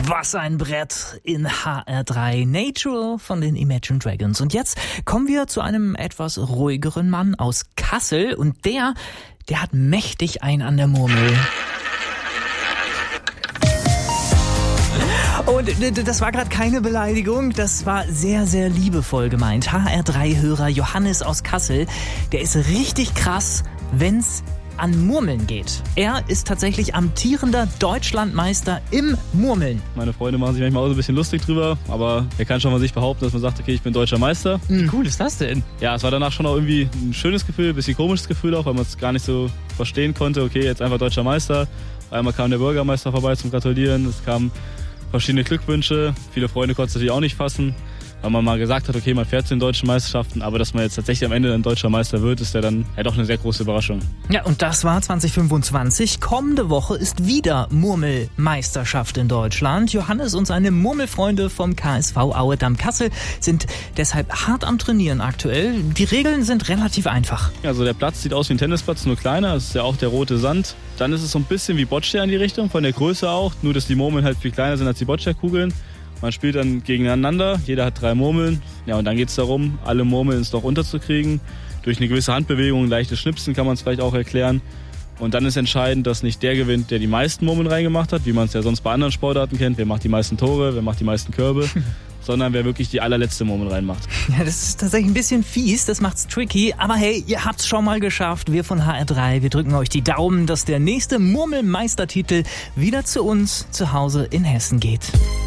Was ein Brett in HR3 Natural von den Imagine Dragons. Und jetzt kommen wir zu einem etwas ruhigeren Mann aus Kassel und der hat mächtig einen an der Murmel. Und das war gerade keine Beleidigung, das war sehr, sehr liebevoll gemeint. HR3-Hörer Johannes aus Kassel, der ist richtig krass, wenn's an Murmeln geht. Er ist tatsächlich amtierender Deutschlandmeister im Murmeln. Meine Freunde machen sich manchmal auch so ein bisschen lustig drüber, aber er kann schon mal sich behaupten, dass man sagt, okay, ich bin deutscher Meister. Wie cool ist das denn? Ja, es war danach schon auch irgendwie ein schönes Gefühl, ein bisschen komisches Gefühl auch, weil man es gar nicht so verstehen konnte. Okay, jetzt einfach deutscher Meister. Einmal kam der Bürgermeister vorbei zum Gratulieren, es kamen verschiedene Glückwünsche. Viele Freunde konnten es natürlich auch nicht fassen, weil man mal gesagt hat, okay, man fährt zu den deutschen Meisterschaften, aber dass man jetzt tatsächlich am Ende ein deutscher Meister wird, ist ja dann doch eine sehr große Überraschung. Ja, und das war 2025. Kommende Woche ist wieder Murmelmeisterschaft in Deutschland. Johannes und seine Murmelfreunde vom KSV Auedam Kassel sind deshalb hart am Trainieren aktuell. Die Regeln sind relativ einfach. Also der Platz sieht aus wie ein Tennisplatz, nur kleiner. Das ist ja auch der rote Sand. Dann ist es so ein bisschen wie Boccia in die Richtung, von der Größe auch. Nur, dass die Murmeln halt viel kleiner sind als die Boccia-Kugeln. Man spielt dann gegeneinander, jeder hat 3 Murmeln. Ja, und dann geht es darum, alle Murmeln ins Loch unterzukriegen. Durch eine gewisse Handbewegung, ein leichtes Schnipsen kann man es vielleicht auch erklären. Und dann ist entscheidend, dass nicht der gewinnt, der die meisten Murmeln reingemacht hat, wie man es ja sonst bei anderen Sportarten kennt. Wer macht die meisten Tore, wer macht die meisten Körbe, sondern wer wirklich die allerletzte Murmel reinmacht. Ja, das ist tatsächlich ein bisschen fies, das macht's tricky. Aber hey, ihr habt's schon mal geschafft. Wir von HR3, wir drücken euch die Daumen, dass der nächste Murmelmeistertitel wieder zu uns zu Hause in Hessen geht.